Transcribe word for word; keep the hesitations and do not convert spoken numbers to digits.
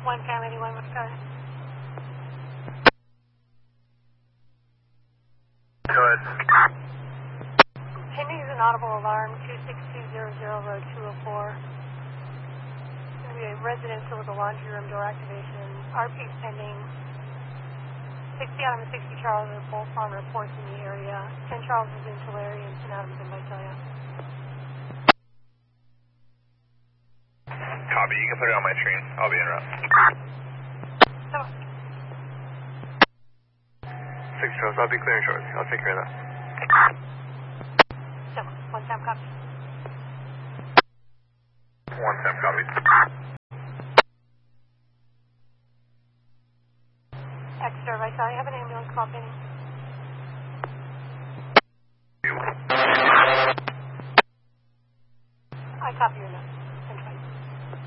one Cam eighty-one, what's going? Go ahead. Pending is an audible alarm, two six two zero zero, road two oh four. Going to be a residential with a laundry room door activation. R P pending. sixty Adams and sixty Charles are both on reports in the area. ten Charles is in Tulare and ten Adams in Visalia. Copy, you can put it on my screen. I'll be in route. So, six Charles, I'll be clearing shortly. I'll take care of that. so one time copy. One time copy. Exeter, Visalia, have an ambulance call pending.